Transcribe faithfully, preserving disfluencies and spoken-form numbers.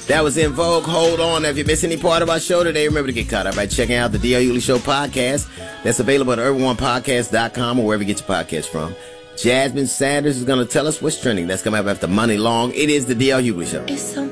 That was In Vogue. Hold on. If you miss any part of our show today, remember to get caught up by checking out the D L Hughley Show podcast. That's available at urban one podcast dot com or wherever you get your podcast from. Jasmine Sanders is going to tell us what's trending. That's coming up after Money Long. It is the D L Hughley Show.